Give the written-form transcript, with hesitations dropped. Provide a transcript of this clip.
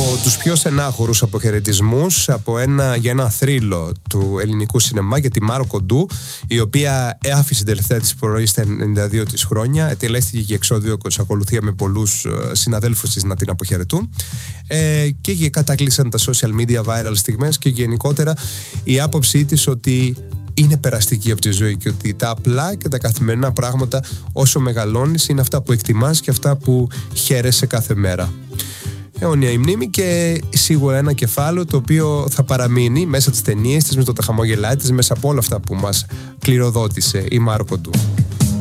τους πιο στενάχωρους αποχαιρετισμούς για ένα θρύλο του ελληνικού σινεμά για τη Μάρο Κοντού, η οποία άφησε την τελευταία της πορεία στα 92 της χρόνια, ετελέστηκε και εξώδιο ακολουθία με πολλούς συναδέλφους της να την αποχαιρετούν, και κατάκλυσαν τα social media viral στιγμές και γενικότερα η άποψή της ότι είναι περαστική από τη ζωή και ότι τα απλά και τα καθημερινά πράγματα όσο μεγαλώνεις είναι αυτά που εκτιμάς και αυτά που χαίρεσαι κάθε μέρα. Αιώνια η μνήμη και σίγουρα ένα κεφάλαιο το οποίο θα παραμείνει μέσα τις ταινίες της, με το τα χαμόγελά της, μέσα από όλα αυτά που μας κληροδότησε η Μάρο Κοντού.